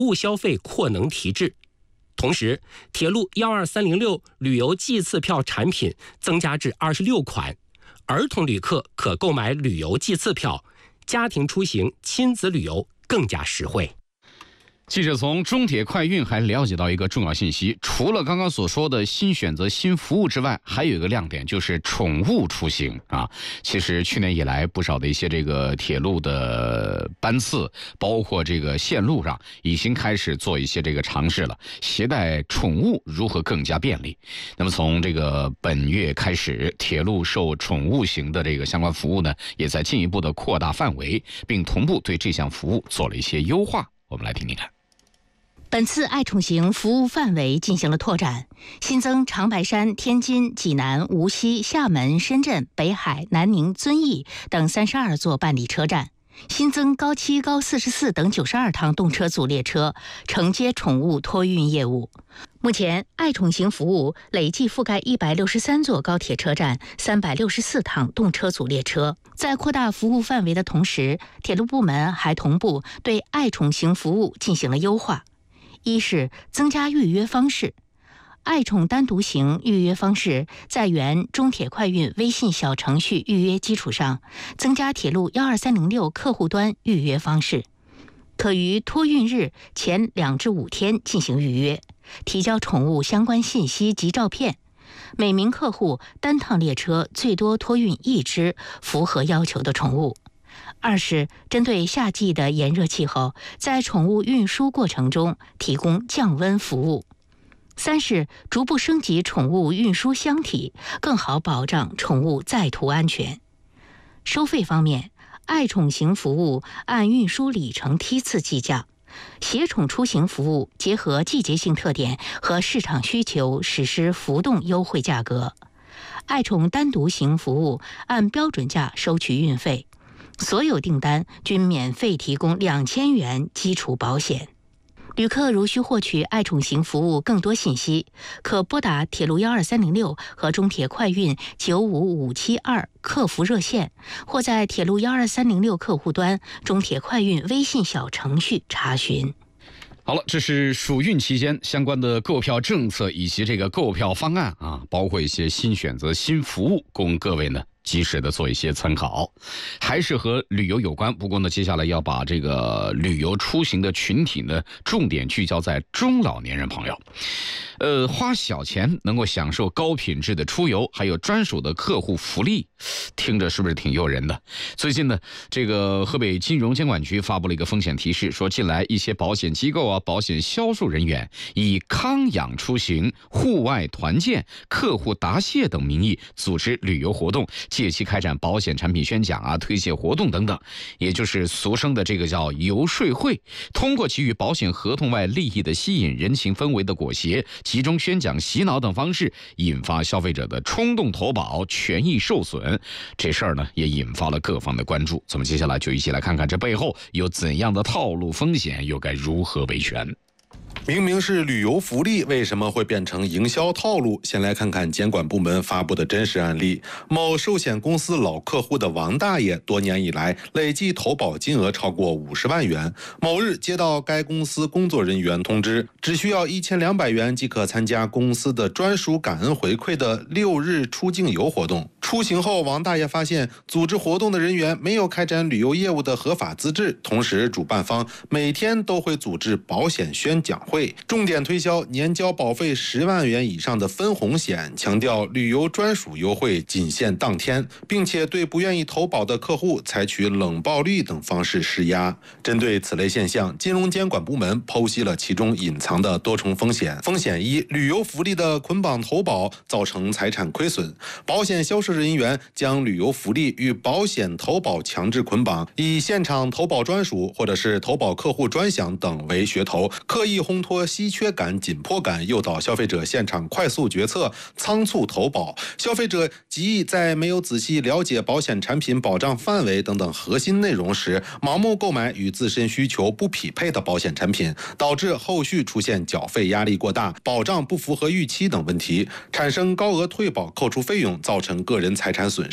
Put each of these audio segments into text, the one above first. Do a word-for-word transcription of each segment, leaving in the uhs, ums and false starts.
物消费扩能提质。同时，铁路一二三零六旅游季次票产品增加至二十六款，儿童旅客可购买旅游季次票，家庭出行、亲子旅游更加实惠。 记者从中铁快运还了解到一个重要信息，除了刚刚所说的新选择新服务之外，还有一个亮点就是宠物出行啊。其实去年以来，不少的一些这个铁路的班次，包括这个线路上，已经开始做一些这个尝试了，携带宠物如何更加便利。那么从这个本月开始，铁路受宠物型的这个相关服务呢，也在进一步的扩大范围，并同步对这项服务做了一些优化。我们来听听看。 本次爱宠行服务范围进行了拓展，新增长白山、天津、济南、无锡、厦门、深圳、北海、南宁、遵义等三十二座办理车站，新增高七、高四十四等九十二趟动车组列车，承接宠物托运业务。目前，爱宠行服务累计覆盖一百六十三座高铁车站、三百六十四趟动车组列车。在扩大服务范围的同时，铁路部门还同步对爱宠行服务进行了优化。一是增加预约方式，爱宠单独行预约方式在原中铁快运微信小程序预约基础上，增加铁路一二三零六客户端预约方式，可于托运日前两至五天进行预约，提交宠物相关信息及照片。每名客户单趟列车最多托运一只符合要求的宠物。二是针对夏季的炎热气候，在宠物运输过程中提供降温服务。三是逐步升级宠物运输箱体，更好保障宠物在途安全。收费方面，爱宠行服务按运输里程梯次计价，携宠出行服务结合季节性特点和市场需求实施浮动优惠价格。爱宠单独行服务按标准价收取运费。所有订单均免费提供两千元基础保险。旅客如需获取爱宠行服务更多信息，可拨打铁路幺二三零六和中铁快运九五五七二客服热线，或在铁路幺二三零六客户端、中铁快运微信小程序查询。 好了，这是暑运期间相关的购票政策以及这个购票方案啊，包括一些新选择、新服务，供各位呢及时的做一些参考。还是和旅游有关，不过呢，接下来要把这个旅游出行的群体呢，重点聚焦在中老年人朋友。呃，花小钱能够享受高品质的出游，还有专属的客户福利，听着是不是挺诱人的？最近呢，这个河北金融监管局发布了一个风险提示，说近来一些保险机构啊、保险销售人员以康养出行、户外团建、客户答谢等名义组织旅游活动，借机开展保险产品宣讲啊、推介活动等等，也就是俗称的这个叫游说会，通过给予保险合同外利益的吸引人情氛围的裹挟，集中宣讲、洗脑等方式，引发消费者的冲动投保，权益受损。这事儿呢，也引发了各方的关注。咱们接下来就一起来看看这背后有怎样的套路风险，又该如何维权。 明明是旅游福利，为什么会变成营销套路？先来看看监管部门发布的真实案例。某寿险公司老客户的王大爷，多年以来累计投保金额超过五十万元。某日接到该公司工作人员通知，只需要一千两百元即可参加公司的专属感恩回馈的六日出境游活动。出行后，王大爷发现组织活动的人员没有开展旅游业务的合法资质，同时主办方每天都会组织保险宣讲会，重点推销年交保费十万元以上的分红险，强调旅游专属优惠仅限当天，并且对不愿意投保的客户采取冷暴力等方式施压。针对此类现象，金融监管部门剖析了其中隐藏的多重风险。风险一，旅游福利的捆绑投保造成财产亏损。保险销售人员将旅游福利与保险投保强制捆绑，以现场投保专属或者是投保客户专享等为噱头，刻意烘托稀缺感、紧迫感，诱导消费者现场快速决策、仓促投保。消费者极易在没有仔细了解保险产品保障范围等等核心内容时，盲目购买与自身需求不匹配的保险产品，导致后续出现缴费压力过大、保障不符合预期等问题，产生高额退保扣除费用，造成个人财产损失。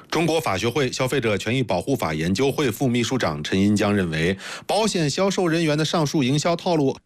中国法学会消费者权益保护法研究会副秘书长陈银江认为，保险销售人员的上述营销套路